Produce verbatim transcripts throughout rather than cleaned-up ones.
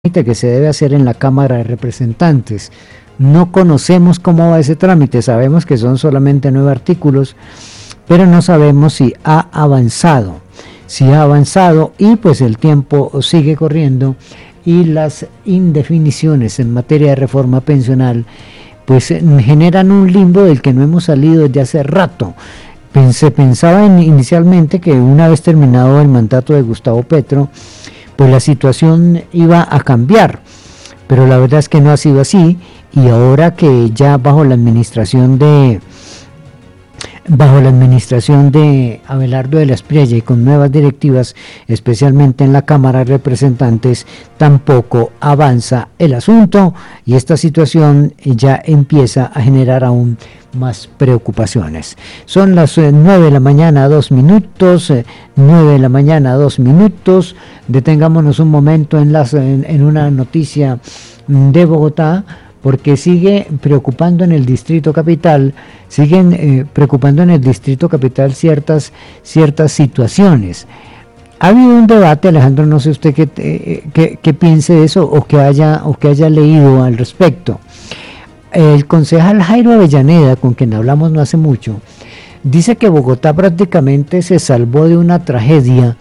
que se debe hacer en la Cámara de Representantes. No conocemos cómo va ese trámite, sabemos que son solamente nueve artículos, pero no sabemos si ha avanzado, si ha avanzado y pues el tiempo sigue corriendo y las indefiniciones en materia de reforma pensional pues generan un limbo del que no hemos salido desde hace rato. Se pensaba en, inicialmente que una vez terminado el mandato de Gustavo Petro, pues la situación iba a cambiar, pero la verdad es que no ha sido así, y ahora que ya bajo la administración de bajo la administración de Abelardo de la Espriella y con nuevas directivas, especialmente en la Cámara de Representantes, tampoco avanza el asunto y esta situación ya empieza a generar aún más preocupaciones. Son las eh, nueve de la mañana, dos minutos, eh, nueve de la mañana, dos minutos. Detengámonos un momento en, las, en, en una noticia de Bogotá, porque sigue preocupando en el Distrito Capital, siguen eh, preocupando en el Distrito Capital ciertas, ciertas situaciones. Ha habido un debate, Alejandro, no sé usted qué, eh, qué, qué piense de eso o que haya, o que haya leído al respecto. El concejal Jairo Avellaneda, con quien hablamos no hace mucho, dice que Bogotá prácticamente se salvó de una tragedia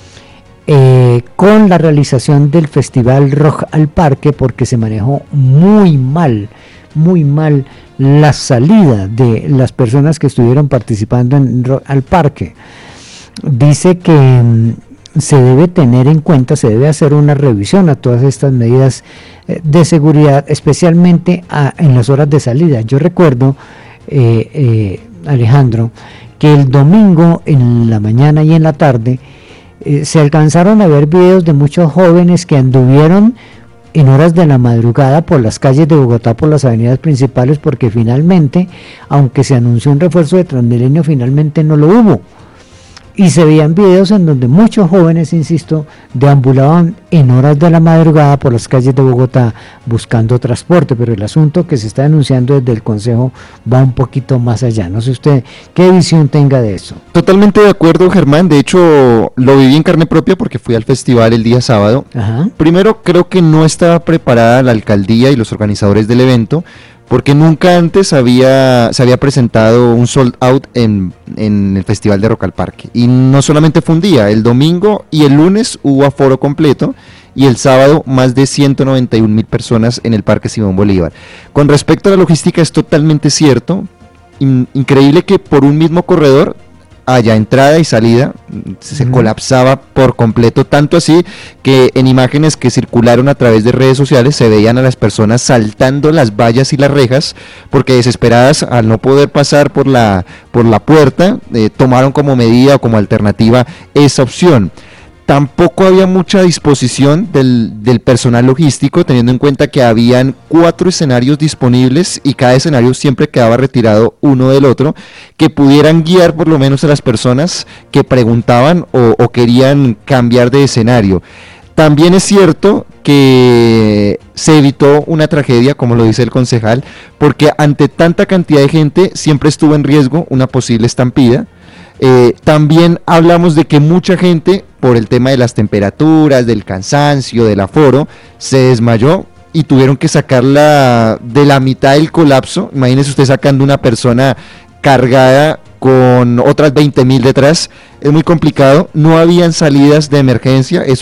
eh, con la realización del Festival Rock al Parque, porque se manejó muy mal, muy mal la salida de las personas que estuvieron participando en Rock al Parque. Dice que mm, se debe tener en cuenta, se debe hacer una revisión a todas estas medidas de seguridad, especialmente a, en las horas de salida. Yo recuerdo, eh, eh, Alejandro, que el domingo en la mañana y en la tarde eh, se alcanzaron a ver videos de muchos jóvenes que anduvieron en horas de la madrugada por las calles de Bogotá, por las avenidas principales, porque finalmente, aunque se anunció un refuerzo de Transmilenio, finalmente no lo hubo. Y se veían videos en donde muchos jóvenes, insisto, deambulaban en horas de la madrugada por las calles de Bogotá buscando transporte, pero el asunto que se está denunciando desde el Consejo va un poquito más allá. No sé usted qué visión tenga de eso. Totalmente de acuerdo, Germán. De hecho, lo viví en carne propia porque fui al festival el día sábado. Ajá. Primero, creo que no estaba preparada la alcaldía y los organizadores del evento, porque nunca antes había se había presentado un sold out en, en el Festival de Rock al Parque, y no solamente fue un día, el domingo y el lunes hubo aforo completo, y el sábado más de ciento noventa y un mil personas en el Parque Simón Bolívar. Con respecto a la logística, es totalmente cierto, In, increíble que por un mismo corredor haya entrada y salida, se mm. colapsaba por completo, tanto así que en imágenes que circularon a través de redes sociales se veían a las personas saltando las vallas y las rejas, porque desesperadas al no poder pasar por la, por la puerta, eh, tomaron como medida o como alternativa esa opción. Tampoco había mucha disposición del, del personal logístico, teniendo en cuenta que habían cuatro escenarios disponibles y cada escenario siempre quedaba retirado uno del otro, que pudieran guiar por lo menos a las personas que preguntaban o, o querían cambiar de escenario. También es cierto que se evitó una tragedia, como lo dice el concejal, porque ante tanta cantidad de gente siempre estuvo en riesgo una posible estampida. Eh, también hablamos de que mucha gente, por el tema de las temperaturas, del cansancio, del aforo, se desmayó y tuvieron que sacarla de la mitad del colapso. Imagínese usted sacando una persona cargada con otras veinte mil detrás, es muy complicado, no habían salidas de emergencia, eso